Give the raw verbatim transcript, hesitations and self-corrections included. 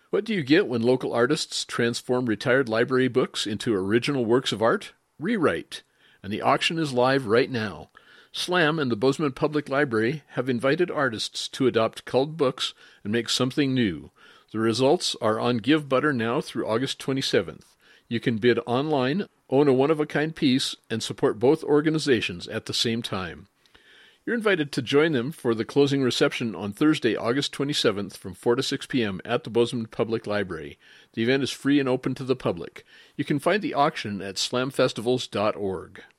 What do you get when local artists transform retired library books into original works of art? Rewrite. And the auction is live right now. SLAM and the Bozeman Public Library have invited artists to adopt culled books and make something new. The results are on GiveButter now through August twenty-seventh. You can bid online, own a one-of-a-kind piece, and support both organizations at the same time. You're invited to join them for the closing reception on Thursday, August twenty-seventh from four to six p.m. at the Bozeman Public Library. The event is free and open to the public. You can find the auction at slam festivals dot org.